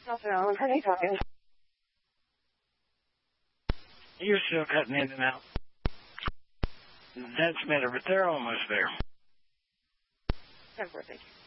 Nothing wrong. How are you talking? You're still cutting in and out. That's better, but they're almost there. Thank you.